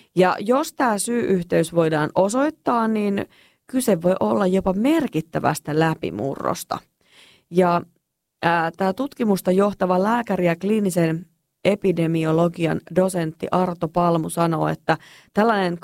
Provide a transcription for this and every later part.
Ja jos tämä syy-yhteys voidaan osoittaa, niin kyse voi olla jopa merkittävästä läpimurrosta. Ja tämä tutkimusta johtava lääkäri ja kliinisen epidemiologian dosentti Arto Palmu sanoo, että tällainen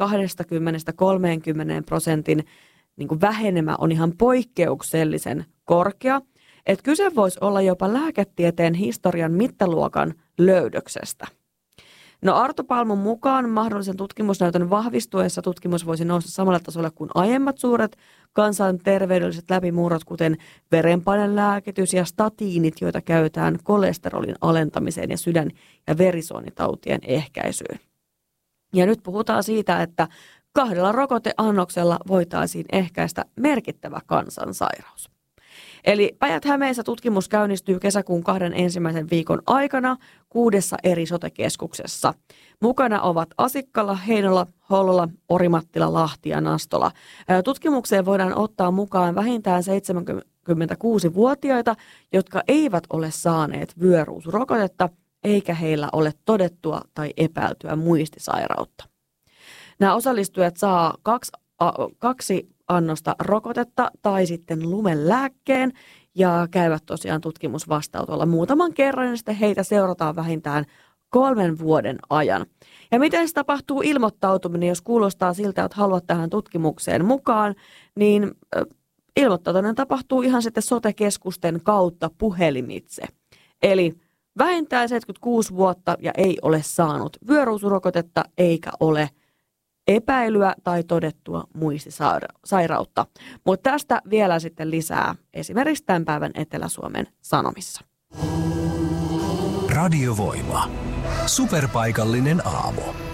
20–30% niin kuin vähenemä on ihan poikkeuksellisen korkea. Että kyse voisi olla jopa lääketieteen historian mittaluokan löydöksestä. No Arto Palmun mukaan mahdollisen tutkimusnäytön vahvistuessa tutkimus voisi nousta samalle tasolle kuin aiemmat suuret kansanterveydelliset läpimurrot, kuten verenpainelääkitys ja statiinit, joita käytetään kolesterolin alentamiseen ja sydän- ja verisuonitautien ehkäisyyn. Ja nyt puhutaan siitä, että 2 rokoteannoksella voitaisiin ehkäistä merkittävä kansansairaus. Eli Päijät-Hämeessä tutkimus käynnistyy kesäkuun 2 ensimmäisen viikon aikana 6 eri sote-keskuksessa. Mukana ovat Asikkala, Heinola, Hollola, Orimattila, Lahti ja Nastola. Tutkimukseen voidaan ottaa mukaan vähintään 76-vuotiaita, jotka eivät ole saaneet vyöruusrokotetta, eikä heillä ole todettua tai epäiltyä muistisairautta. Nämä osallistujat saa kaksi annosta rokotetta tai sitten lumelääkkeen ja käyvät tosiaan tutkimusvastaanotolla muutaman kerran ja sitten heitä seurataan vähintään 3 vuoden ajan. Ja miten se tapahtuu ilmoittautuminen, jos kuulostaa siltä, että haluat tähän tutkimukseen mukaan, niin ilmoittautuminen tapahtuu ihan sitten sote-keskusten kautta puhelimitse. Eli vähintään 76 vuotta ja ei ole saanut vyöruusrokotetta eikä ole epäilyä tai todettua muistisairautta. Mutta tästä vielä sitten lisää esimerkiksi tämän päivän Etelä-Suomen Sanomissa. Radiovoima. Superpaikallinen aamu.